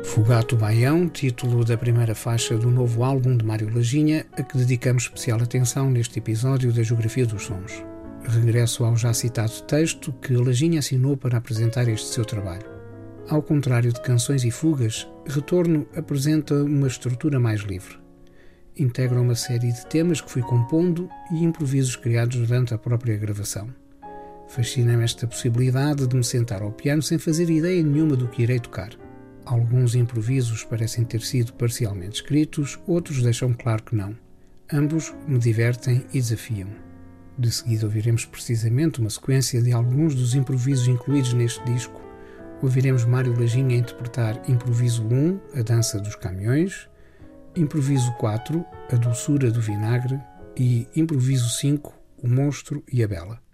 Fugato Baião, título da primeira faixa do novo álbum de Mário Laginha, a que dedicamos especial atenção neste episódio da Geografia dos Sons. Regresso ao já citado texto que Laginha assinou para apresentar este seu trabalho. Ao contrário de Canções e Fugas, Retorno apresenta uma estrutura mais livre. Integra uma série de temas que fui compondo e improvisos criados durante a própria gravação. Fascina-me esta possibilidade de me sentar ao piano sem fazer ideia nenhuma do que irei tocar. Alguns improvisos parecem ter sido parcialmente escritos, outros deixam claro que não. Ambos me divertem e desafiam. De seguida ouviremos precisamente uma sequência de alguns dos improvisos incluídos neste disco. Ouviremos Mário Laginha interpretar Improviso 1, A Dança dos Caminhões, Improviso 4, A Doçura do Vinagre e Improviso 5, O Monstro e a Bela.